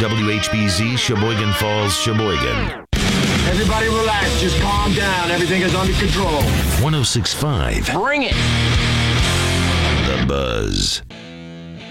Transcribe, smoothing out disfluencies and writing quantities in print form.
WHBZ, Sheboygan Falls, Sheboygan. Everybody relax. Just calm down. Everything is under control. 106.5. Bring it. The Buzz.